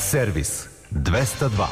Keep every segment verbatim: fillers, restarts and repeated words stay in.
Servis dvesta dva.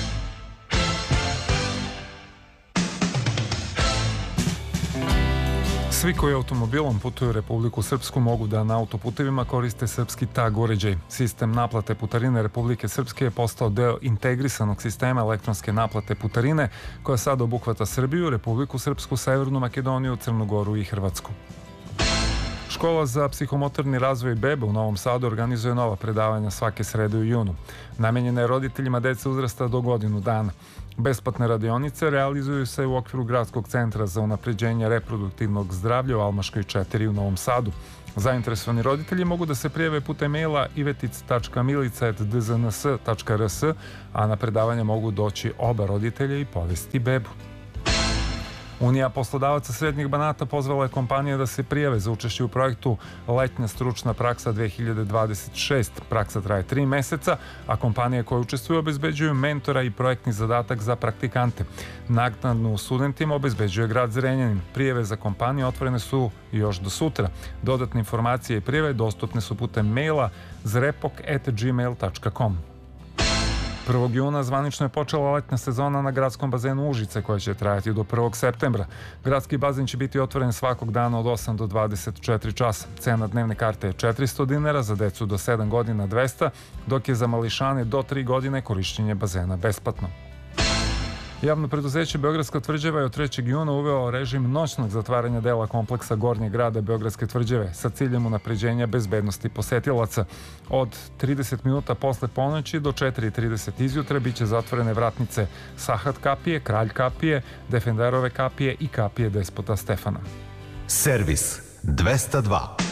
Svi koji automobilom putuju u Republiku Srpsku mogu da na autoputevima koriste srpski tag uređaj. Sistem naplate putarine Republike Srpske je postao deo integrisanog sistema elektronske naplate putarine koja sad obuhvata Srbiju, Republiku Srpsku, Severnu Makedoniju, Crnu Goru i Hrvatsku. Škola za psihomotorni razvoj bebe u Novom Sadu organizuje nova predavanja svake srede u junu. Namenjena je roditeljima dece uzrasta do godinu dana. Besplatne radionice realizuju se u okviru Gradskog centra za unapređenje reproduktivnog zdravlja u Almaškoj četiri u Novom Sadu. Zainteresovani roditelji mogu da se prijave putem maila ivetic tačka milica at d z n s tačka r s, a na predavanje mogu doći oba roditelja i povesti bebu. Unija poslodavaca Srednjeg Banata pozvala je kompanije da se prijave za učešće u projektu Letnja stručna praksa dve hiljade dvadeset šest. Praksa traje tri meseca, a kompanije koje učestvuju obezbeđuju mentora i projektni zadatak za praktikante. Naknadno studentima obezbeđuje grad Zrenjanin. Prijave za kompanije otvorene su još do sutra. Dodatne informacije i prijave dostupne su putem maila zrepok at gmail tačka com. prvog juna zvanično je počela letnja sezona na gradskom bazenu Užice koja će trajati do prvog septembra. Gradski bazen će biti otvoren svakog dana od osam do dvadeset četiri časa. Cena dnevne karte je četiristo dinara, za decu do sedam godina dvesta, dok je za mališane do tri godine korišćenje bazena besplatno. Javno preduzeće Beogradska tvrđava je od trećeg juna uveo režim noćnog zatvaranja dela kompleksa Gornjeg grada Beogradske tvrđave sa ciljem unapređenja bezbednosti posetilaca. Od trideset minuta posle ponoći do četiri i trideset izjutra biće zatvorene vratnice Sahat kapije, Kralj kapije, Defenderove kapije i kapije Despota Stefana. Servis dvesta dva.